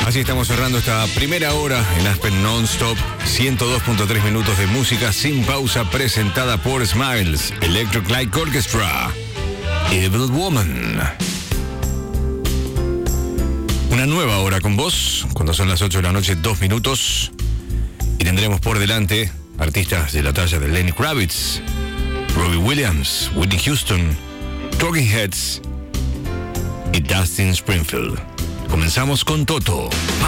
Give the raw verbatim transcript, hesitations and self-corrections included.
Así estamos cerrando esta primera hora en Aspen Non-Stop. ciento dos punto tres minutos de música sin pausa presentada por Smiles, Electric Light Orchestra, Evil Woman. Una nueva hora con vos, cuando son las ocho de la noche, dos minutos. Y tendremos por delante artistas de la talla de Lenny Kravitz, Robbie Williams, Whitney Houston, Talking Heads y Dustin Springfield. Comenzamos con Toto.